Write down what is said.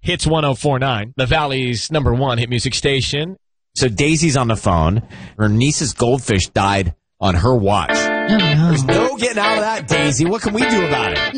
Hits 104.9, the Valley's #1 hit music station. So Daisy's on the phone. Her niece's goldfish died on her watch. Oh, no. There's no getting out of that, Daisy. What can we do about it?